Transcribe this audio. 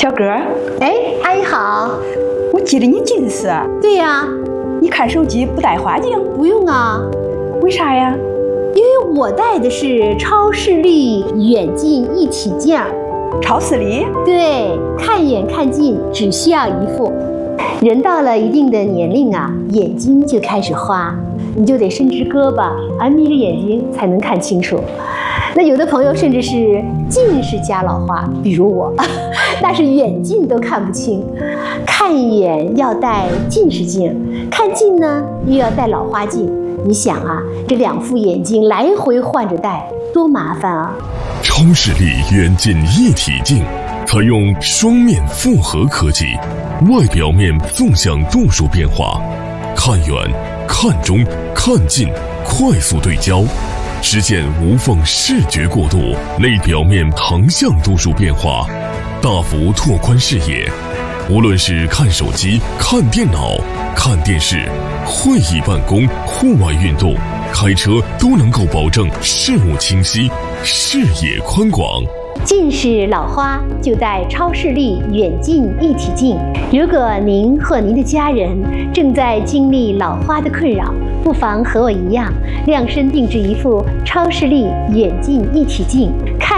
小哥， 哎，阿姨好。 我记得你近视。 对呀。 你看手机不戴花镜？ 不用啊。 为啥呀？ 因为我戴的是超视力远近一体镜。 超视力？ 对，看远看近只需要一副。人到了一定的年龄啊，眼睛就开始花，你就得伸直胳膊，眯着眼睛才能看清楚。那有的朋友甚至是近视加老花，比如我，那是远近都看不清。看远要戴近视镜，看近呢又要戴老花镜。你想啊，这2副眼镜来回换着戴，多麻烦啊！ 超视力远近一体镜采用双面复合科技，外表面纵向度数变化，看远、看中、看近快速对焦，实现无缝视觉过渡；内表面横向度数变化，大幅拓宽视野。无论是看手机、看电脑、看电视、会议办公、户外运动、开车，都能够保证视物清晰、视野宽广。 近视老花就戴超视力远近一体镜。如果您或您的家人正在经历老花的困扰，不妨和我一样量身定制一副超视力远近一体镜。